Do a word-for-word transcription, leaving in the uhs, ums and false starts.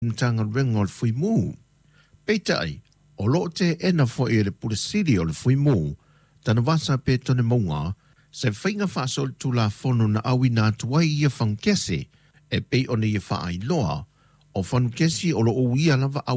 Tanga rengo le fui mu. Peitai, o lo te ena fo e le puresiri o le fui mu, tana wasa pe tone maunga, se whainga whaasol tu la fono na awi nā tuai ia whankese, e pei o ne ia wha ai loa, o whankesi o lo o ia lava